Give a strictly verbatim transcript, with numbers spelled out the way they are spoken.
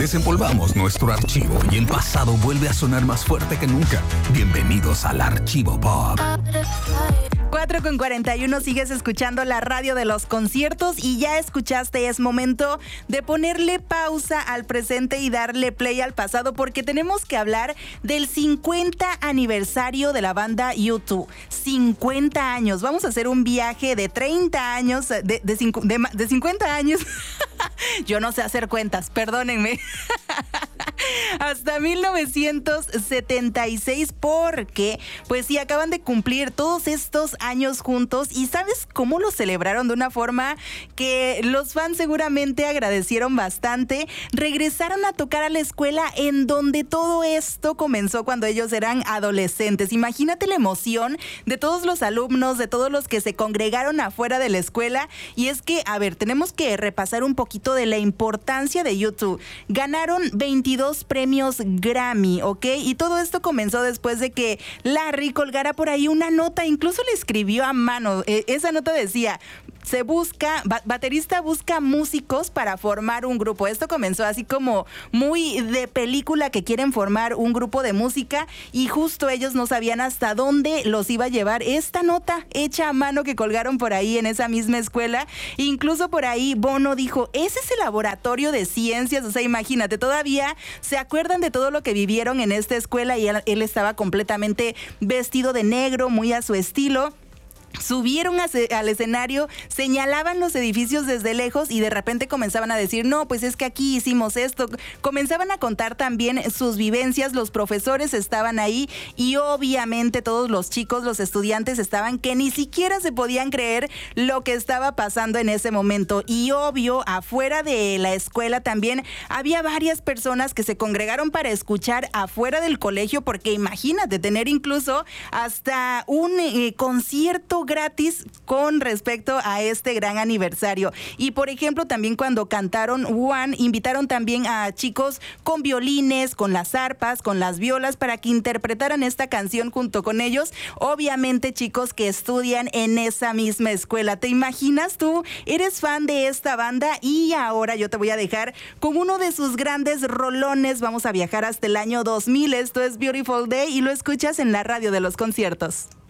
Desempolvamos nuestro archivo y el pasado vuelve a sonar más fuerte que nunca. Bienvenidos al Archivo Pop. cuatro con cuarenta y uno, sigues escuchando la radio de los conciertos y ya escuchaste, es momento de ponerle pausa al presente y darle play al pasado porque tenemos que hablar del cincuenta aniversario de la banda U dos. cincuenta años, vamos a hacer un viaje de treinta años, de, de, cincu, de, de cincuenta años. Yo no sé hacer cuentas, perdónenme. Hasta mil novecientos setenta y seis, porque pues sí, acaban de cumplir todos estos años juntos y ¿sabes cómo lo celebraron? De una forma que los fans seguramente agradecieron bastante. Regresaron a tocar a la escuela en donde todo esto comenzó cuando ellos eran adolescentes. Imagínate la emoción de todos los alumnos, de todos los que se congregaron afuera de la escuela. Y es que, a ver, tenemos que repasar un poquito de la importancia de U dos. Ganaron veintidós premios Grammy, ¿ok? Y todo esto comenzó después de que Larry colgara por ahí una nota, incluso le escribió a mano. Eh, esa nota decía: se busca, ba- baterista busca músicos para formar un grupo. Esto comenzó así como muy de película, que quieren formar un grupo de música y justo ellos no sabían hasta dónde los iba a llevar esta nota hecha a mano que colgaron por ahí en esa misma escuela. Incluso por ahí Bono dijo: ese es el laboratorio de ciencias. O sea, imagínate, todavía se acuerdan de todo lo que vivieron en esta escuela y él, él estaba completamente vestido de negro, muy a su estilo. Subieron a se, al escenario, señalaban los edificios desde lejos y de repente comenzaban a decir: no, pues es que aquí hicimos esto. Comenzaban a contar también sus vivencias, los profesores estaban ahí y obviamente todos los chicos, los estudiantes estaban que ni siquiera se podían creer lo que estaba pasando en ese momento. Y obvio, afuera de la escuela también había varias personas que se congregaron para escuchar afuera del colegio, porque imagínate tener incluso hasta un eh, concierto gratis con respecto a este gran aniversario. Y por ejemplo, también cuando cantaron One, invitaron también a chicos con violines, con las arpas, con las violas, para que interpretaran esta canción junto con ellos. Obviamente chicos que estudian en esa misma escuela. ¿Te imaginas? Tú eres fan de esta banda y ahora yo te voy a dejar con uno de sus grandes rolones. Vamos a viajar hasta el año dos mil. Esto es Beautiful Day y lo escuchas en la radio de los conciertos.